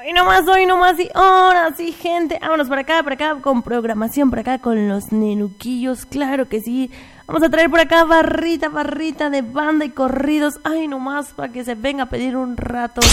Hoy nomás, y ahora sí, gente, vámonos por acá, con programación, por acá con los nenuquillos, claro que sí. Vamos a traer por acá barrita de banda y corridos, ay nomás, para que se venga a pedir un rato.